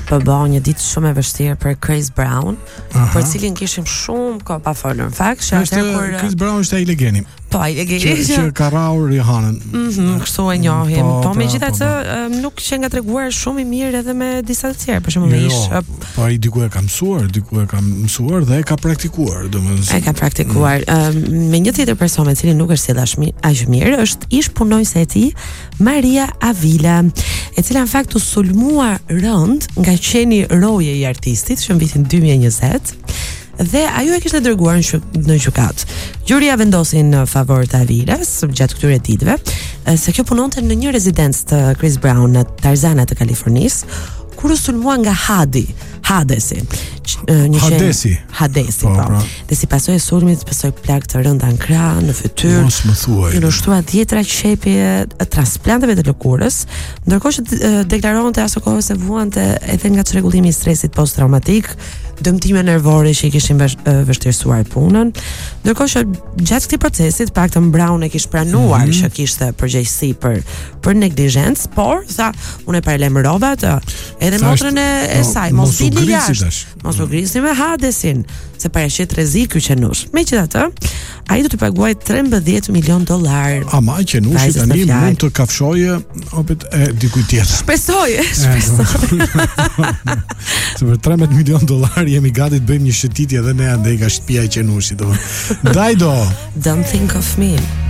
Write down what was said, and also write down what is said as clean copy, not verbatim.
po bëu një ditë shumë e vështirë për Chris Brown, për cilin kishim shumë kohë pa folur. Në fakt, Chris Brown është ai legjeni. Po, ai legjeni që ka rrahur Rihanën. Kështu e njohim. Po megjithatë nuk që nga treguar shumë i mirë edhe me disa të tjerë, për shembull po ai diku e ka mësuar dhe e ka praktikuar, domethënë. E ka praktikuar. Me një tjetër person me cilin nuk është sjellë aq mirë, është ish punonjëse e tij, Maria Avila, e cila në fakt u sulmua rënd nga qeni roje i artistit që në vitin 2020. Dhe ajo e kishte dërguar në gjykat. Gjuria vendosi në favor të Avilas gjatë këtyre ditëve, se kjo punonte në një rezidencë të Chris Brown në Tarzana të Kalifornisë, kur u sulmua nga Hadesi. Hadesi, po. Dhe si pasojë e sulmit, pasoi plagë të rënda në krah, në fytyrë. Mos më thuaj. I nështrua 10 qepje transplanteve të lëkurës, ndërkohë që deklaronte asë kohë se vuante edhe nga çrregullimi i stresit post-traumatik, dëmtime nervore që i kishin vështirësuar punën. Ndërkohë që gjatë këtij procesi, paktën Brown e kishte pranuar që kishte përgjegjësi për neglizhencë, por tha, unë e paralajmërova atë, edhe motrën e saj, mos vini jashtë. Mos u grisni me Hadesin, se paraqet rrezik ky qenush. Megjithatë, ai do të paguajë $13 milion. Ama qenushi tani mund të kafshojë opet e dikujt tjetër. Shpresoj. Se për $13 milion jemi gati të bëjmë një shëtitje edhe ne andej nga shtëpia e qenushit. Dajdo. Don't think of me.